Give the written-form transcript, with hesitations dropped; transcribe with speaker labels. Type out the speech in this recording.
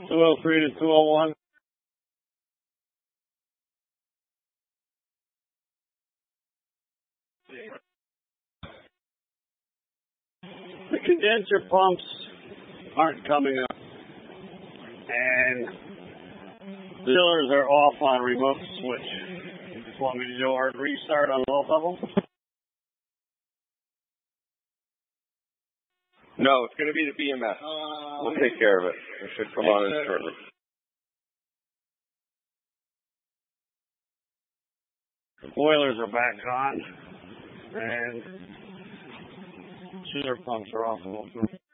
Speaker 1: 203 to 201. The condenser pumps aren't coming up, and the chillers are off on a remote switch. You just want me to do a hard restart on both of them?
Speaker 2: No, it's going to be the BMS. We'll take care of it. It should come on shortly.
Speaker 1: The boilers are back on, and chiller pumps are off.